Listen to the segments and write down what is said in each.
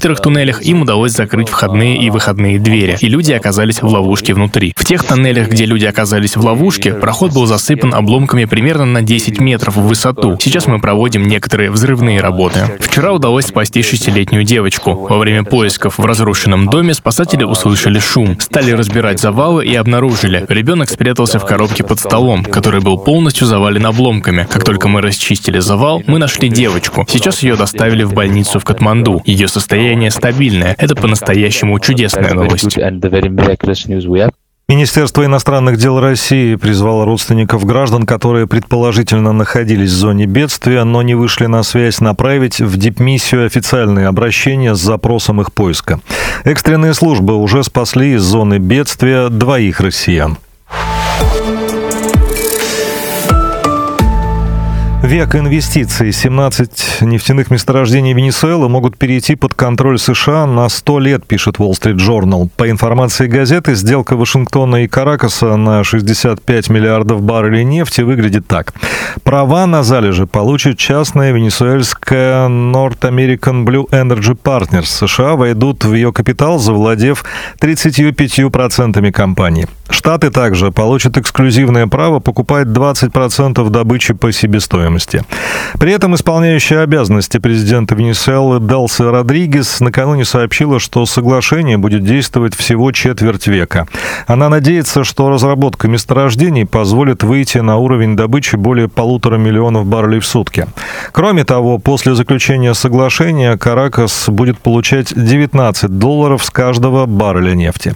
некоторых туннелях им удалось закрыть входные и выходные двери, и люди оказались в ловушке внутри. В тех тоннелях, где люди оказались в ловушке, проход был засыпан обломками примерно на 10 метров в высоту. Сейчас мы проводим некоторые взрывные работы. Вчера удалось спасти 6-летнюю девочку. Во время поисков в разрушенном доме спасатели услышали шум, стали разбирать завалы и обнаружили. Ребенок спрятался в коробке под столом, который был полностью завален обломками. Как только мы расчистили завал, мы нашли девочку. Сейчас ее доставили в больницу в Катманду. Ее состояние стабильное. Это по-настоящему чудесная новость. Министерство иностранных дел России призвало родственников граждан, которые предположительно находились в зоне бедствия, но не вышли на связь, направить в дипмиссию официальные обращения с запросом их поиска. Экстренные службы уже спасли из зоны бедствия 2 россиян. Век инвестиций. 17 нефтяных месторождений Венесуэлы могут перейти под контроль США на 100 лет, пишет Wall Street Journal. По информации газеты, сделка Вашингтона и Каракаса на 65 миллиардов баррелей нефти выглядит так. Права на залежи получит частная венесуэльская North American Blue Energy Partners. США войдут в ее капитал, завладев 35% компании. Штаты также получат эксклюзивное право покупать 20% добычи по себестоимости. При этом исполняющая обязанности президента Венесуэлы Делси Родригес накануне сообщила, что соглашение будет действовать всего четверть века. Она надеется, что разработка месторождений позволит выйти на уровень добычи более 1,5 миллиона баррелей в сутки. Кроме того, после заключения соглашения Каракас будет получать $19 с каждого барреля нефти.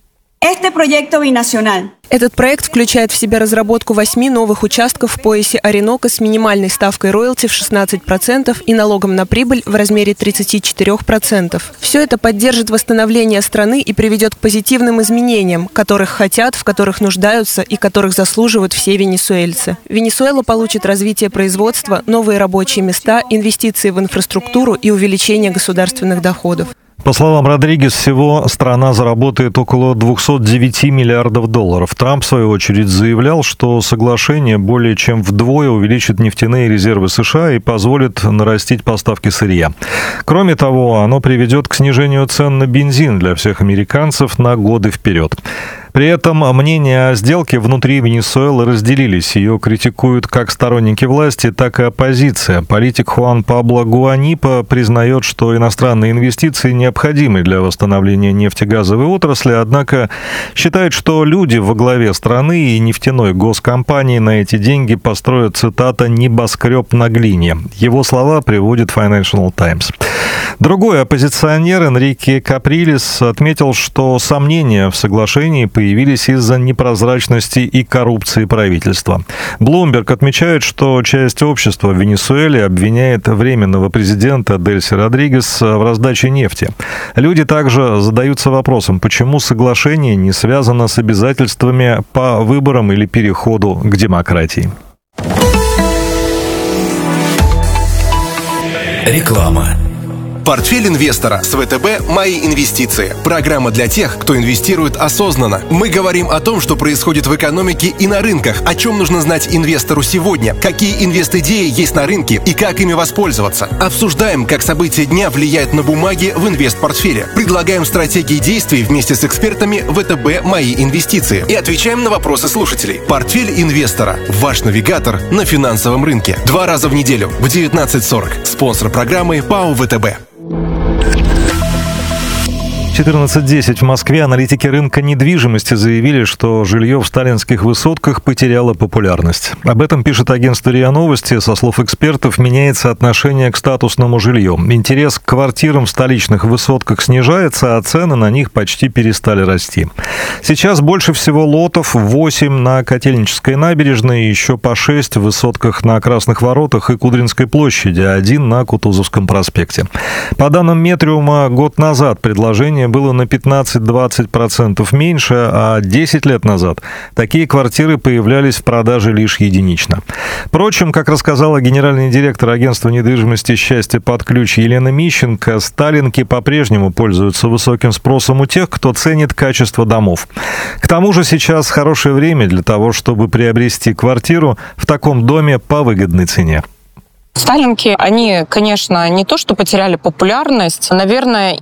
Этот проект включает в себя разработку 8 новых участков в поясе Оренока с минимальной ставкой роялти в 16% и налогом на прибыль в размере 34%. Все это поддержит восстановление страны и приведет к позитивным изменениям, которых хотят, в которых нуждаются и которых заслуживают все венесуэльцы. Венесуэла получит развитие производства, новые рабочие места, инвестиции в инфраструктуру и увеличение государственных доходов. По словам Родригес, всего страна заработает около $209 миллиардов. Трамп, в свою очередь, заявлял, что соглашение более чем вдвое увеличит нефтяные резервы США и позволит нарастить поставки сырья. Кроме того, оно приведет к снижению цен на бензин для всех американцев на годы вперед. При этом мнения о сделке внутри Венесуэлы разделились. Ее критикуют как сторонники власти, так и оппозиция. Политик Хуан Пабло Гуанипо признает, что иностранные инвестиции необходимы для восстановления нефтегазовой отрасли, однако считает, что люди во главе страны и нефтяной госкомпании на эти деньги построят, цитата, «небоскреб на глине». Его слова приводит Financial Times. Другой оппозиционер Энрике Каприлес отметил, что сомнения в соглашении появились из-за непрозрачности и коррупции правительства. Bloomberg отмечает, что часть общества в Венесуэле обвиняет временного президента Дельси Родригес в раздаче нефти. Люди также задаются вопросом, почему соглашение не связано с обязательствами по выборам или переходу к демократии. Реклама. Портфель инвестора с ВТБ «Мои инвестиции». Программа для тех, кто инвестирует осознанно. Мы говорим о том, что происходит в экономике и на рынках, о чем нужно знать инвестору сегодня, какие инвест-идеи есть на рынке и как ими воспользоваться. Обсуждаем, как события дня влияют на бумаги в инвест-портфеле. Предлагаем стратегии действий вместе с экспертами ВТБ «Мои инвестиции». И отвечаем на вопросы слушателей. Портфель инвестора. Ваш навигатор на финансовом рынке. 2 раза в неделю в 19:40. Спонсор программы ПАО ВТБ. 14:10 в Москве. Аналитики рынка недвижимости заявили, что жилье в сталинских высотках потеряло популярность. Об этом пишет агентство РИА Новости. Со слов экспертов, меняется отношение к статусному жилью. Интерес к квартирам в столичных высотках снижается, а цены на них почти перестали расти. Сейчас больше всего лотов, 8 на Котельнической набережной, еще по 6 в высотках на Красных Воротах и Кудринской площади, 1 на Кутузовском проспекте. По данным Метриума, год назад предложение было на 15-20% меньше, а 10 лет назад такие квартиры появлялись в продаже лишь единично. Впрочем, как рассказала генеральный директор агентства недвижимости «Счастье под ключ» Елена Мищенко, сталинки по-прежнему пользуются высоким спросом у тех, кто ценит качество домов. К тому же сейчас хорошее время для того, чтобы приобрести квартиру в таком доме по выгодной цене. Сталинки, они, конечно, не то что потеряли популярность, наверное,